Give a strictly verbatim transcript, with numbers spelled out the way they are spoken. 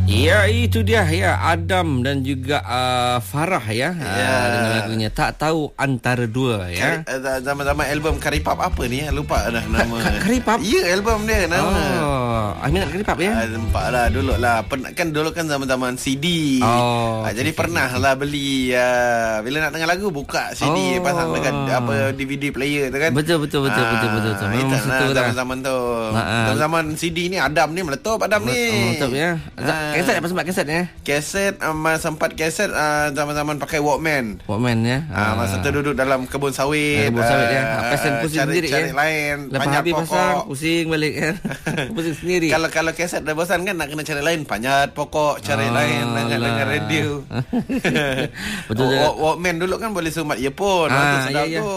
Ya, itu dia ya, Adam dan juga uh, Farah ya, ya. Uh, dengan lagunya Tak Tahu Antara Dua ya. Kari, zaman-zaman album Karipap apa ni? Lupa dah nama. Karipap? Ya, album dia nama. Oh, Aminat Karipap ya. Ah, nampak lah dulu lah. Pernah kan dulu kan zaman-zaman C D. Oh. Ah, jadi okay, pernah lah beli uh, bila nak dengar lagu buka C D, oh, pasang dekat apa D V D player tu kan. Betul betul betul ah, betul betul. betul. Memang itu lah zaman-zaman tu. Ah, zaman C D ni Adam ni meletup Adam ni. Meletup ya. Ah. Keset apa sempat keset ya? Keset um, sempat keset uh, zaman-zaman pakai Walkman. Walkman ya. Ah, masa tu duduk dalam kebun sawit. Kebun sawit ya. Pasal pusing cari, sendiri cari ya. lain. Lepas panjat habis pokok. pasang pusing balik kan. Pusing sendiri. Kalau kalau keset dah bosan kan nak kena cari lain, panjat pokok, cari oh, lain dengan dengan radio. Betul. Walkman dulu kan boleh semat earphone. Ah, sedap ya, ya. tu.